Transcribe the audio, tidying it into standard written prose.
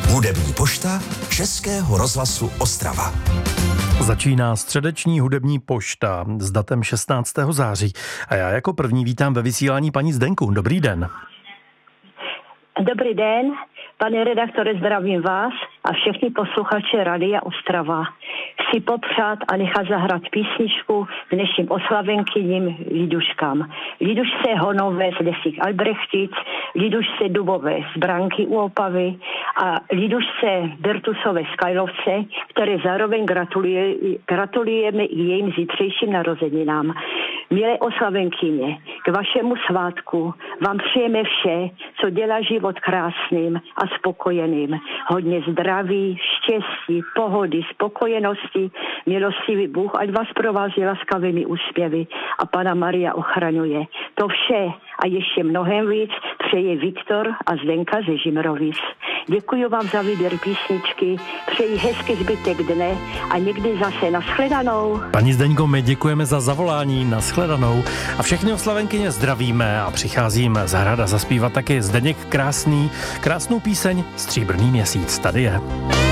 Hudební pošta Českého rozhlasu Ostrava. Začíná středeční hudební pošta s datem 16. září. A já jako první vítám ve vysílání paní Zdenku. Dobrý den. Dobrý den, pane redaktore, zdravím vás a všechny posluchače Radia Ostrava. Chci popřát a nechat zahrát písničku dnešním oslavenkyním Liduškám. Lidušce Honové z Lesích Albrechtic, Lidušce Dubové z Branky u Opavy a Lidušce Bertusové z Kajlovce, které zároveň gratulujeme i jejím zítřejším narozeninám. Milé oslavenkyně, k vašemu svátku vám přejeme vše, co dělá život krásným a spokojeným. Hodně zdraví, štěstí, pohody, spokojenosti, milostivý Bůh, ať vás provází laskavými úspěvy a Panna Maria ochraňuje. To vše a ještě mnohem víc přeje Viktor a Zdenka ze Žimrovic. Děkuji vám za výběr písničky, přeji hezký zbytek dne a někdy zase nashledanou. Paní Zdeňko, my děkujeme za zavolání, nashledanou a všechny oslavenkyně zdravíme a přicházím zahrát a zaspívat taky Zdeněk Krásný, krásnou píseň Stříbrný měsíc. Tady je.